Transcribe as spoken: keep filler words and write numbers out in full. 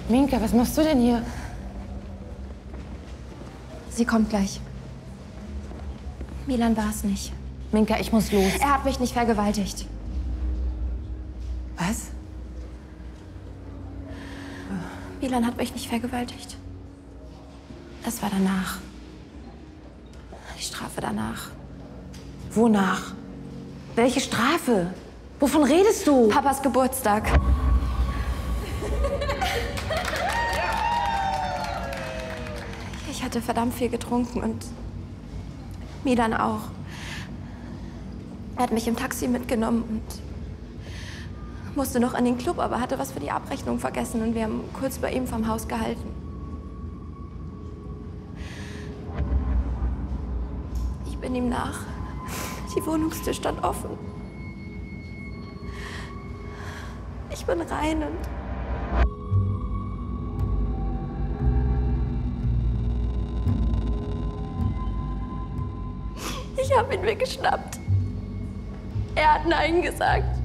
Minka, was machst du denn hier? Sie kommt gleich. Milan war es nicht. Minka, ich muss los. Er hat mich nicht vergewaltigt. Was? Milan hat mich nicht vergewaltigt. Das war danach. Die Strafe danach. Wonach? Welche Strafe? Wovon redest du? Papas Geburtstag. Ich hatte verdammt viel getrunken und Milan auch. Er hat mich im Taxi mitgenommen und musste noch an den Club, aber hatte was für die Abrechnung vergessen und wir haben kurz bei ihm vom Haus gehalten. Ich bin ihm nach. Die Wohnungstür stand offen. Ich bin rein und ich habe ihn mir geschnappt. Er hat Nein gesagt.